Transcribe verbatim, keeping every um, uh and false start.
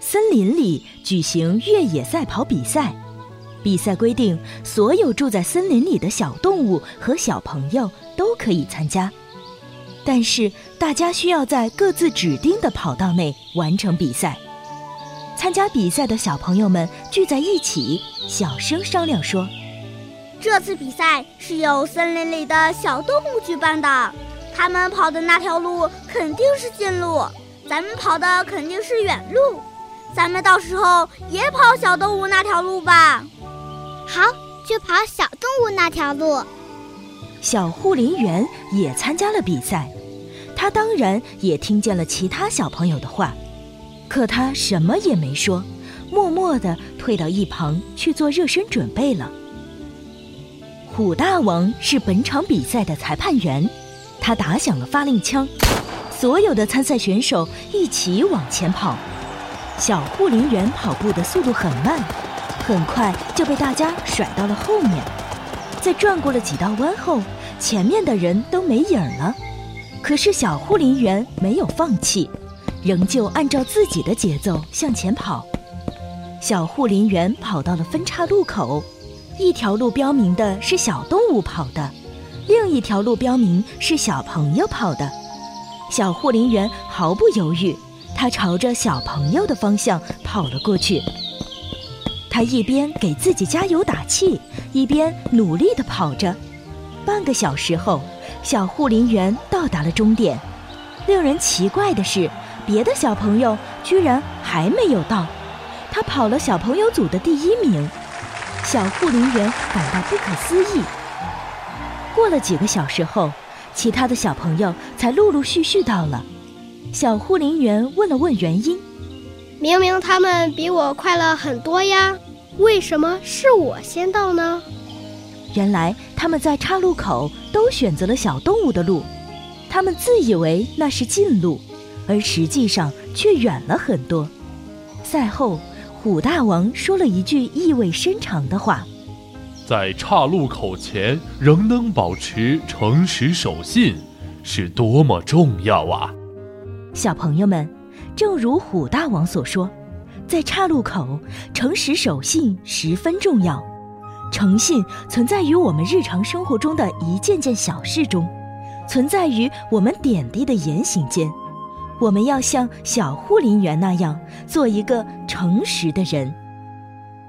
森林里举行越野赛跑比赛。比赛规定，所有住在森林里的小动物和小朋友都可以参加，但是大家需要在各自指定的跑道内完成比赛。参加比赛的小朋友们聚在一起，小声商量说： 这次比赛是由森林里的小动物举办的，他们跑的那条路肯定是近路，咱们跑的肯定是远路，咱们到时候也跑小动物那条路吧。 好，就跑小动物那条路。 小护林员也参加了比赛，他当然也听见了其他小朋友的话，可他什么也没说，默默地退到一旁去做热身准备了。虎大王是本场比赛的裁判员，他打响了发令枪，所有的参赛选手一起往前跑。小护林员跑步的速度很慢，很快就被大家甩到了后面。在转过了几道弯后，前面的人都没影了。可是小护林员没有放弃，仍旧按照自己的节奏向前跑。小护林员跑到了分岔路口，一条路标明的是小动物跑的，另一条路标明是小朋友跑的。小护林员毫不犹豫，他朝着小朋友的方向跑了过去。他一边给自己加油打气，一边努力地跑着。半个小时后，小护林员到达了终点。令人奇怪的是，别的小朋友居然还没有到。他跑了小朋友组的第一名，小护林员感到不可思议。过了几个小时后，其他的小朋友才陆陆续续到了。小护林员问了问原因， 明明他们比我快了很多呀，为什么是我先到呢？ 原来他们在岔路口都选择了小动物的路，他们自以为那是近路，而实际上却远了很多。赛后，虎大王说了一句意味深长的话： 在岔路口前仍能保持诚实守信，是多么重要啊！ 小朋友们，正如虎大王所说，在岔路口，诚实守信十分重要。诚信存在于我们日常生活中的一件件小事中，存在于我们点滴的言行间。我们要像小护林员那样，做一个诚实的人。